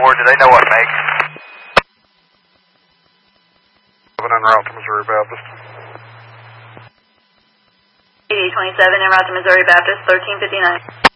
4, do they know what make? En route to Missouri Baptist. 8827 en route to Missouri Baptist, 1359.